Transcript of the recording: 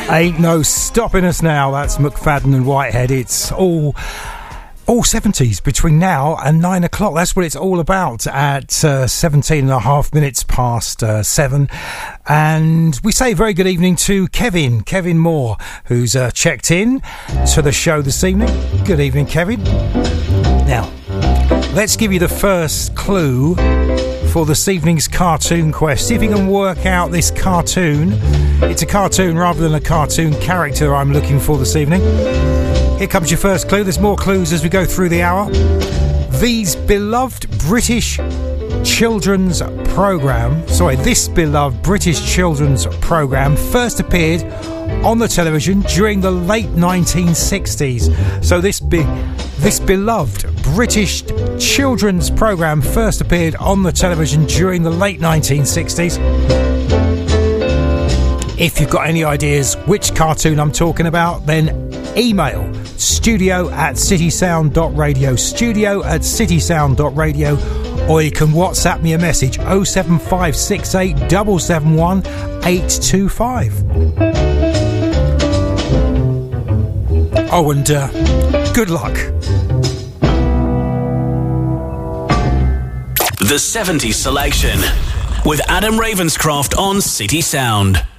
Ain't no stopping us now. That's McFadden and Whitehead. It's all 70s between now and 9 o'clock. That's what it's all about at 17 and a half minutes past 7. And we say very good evening to Kevin Moore, who's checked in to the show this evening. Good evening, Kevin. Now, let's give you the first clue for this evening's cartoon quest. See if you can work out this cartoon. It's a cartoon rather than a cartoon character I'm looking for this evening. Here comes your first clue. There's more clues as we go through the hour. This beloved British children's programme first appeared on the television during the late 1960s. So this beloved British children's programme first appeared on the television during the late 1960s. If you've got any ideas which cartoon I'm talking about, then email studio@citysound.radio, studio@citysound.radio, or you can WhatsApp me a message 07568 771 825. Oh, and good luck. The 70s Selection with Adam Ravenscroft on City Sound.